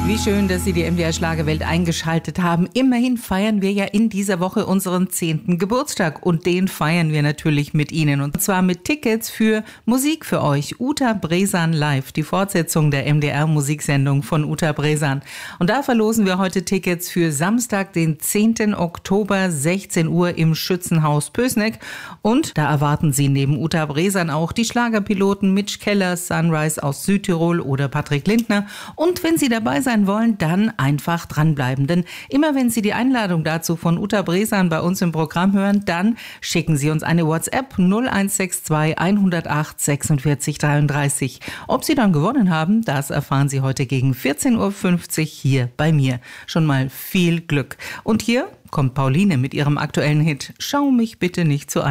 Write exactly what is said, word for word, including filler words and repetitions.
Wie schön, dass Sie die M D R Schlagerwelt eingeschaltet haben. Immerhin feiern wir ja in dieser Woche unseren zehnten Geburtstag und den feiern wir natürlich mit Ihnen und zwar mit Tickets für Musik für euch. Uta Bresan live, die Fortsetzung der M D R Musiksendung von Uta Bresan. Und da verlosen wir heute Tickets für Samstag, den zehnten Oktober, sechzehn Uhr im Schützenhaus Pößneck. Und da erwarten Sie neben Uta Bresan auch die Schlagerpiloten Mitch Keller, Sunrise aus Südtirol oder Patrick Lindner. Und wenn Sie dabei sein wollen, dann einfach dranbleiben. Denn immer wenn Sie die Einladung dazu von Uta Bresan bei uns im Programm hören, dann schicken Sie uns eine WhatsApp null eins sechs zwei hundertacht sechsundvierzig dreiunddreißig. Ob Sie dann gewonnen haben, das erfahren Sie heute gegen vierzehn Uhr fünfzig hier bei mir. Schon mal viel Glück. Und hier kommt Pauline mit ihrem aktuellen Hit Schau mich bitte nicht so an.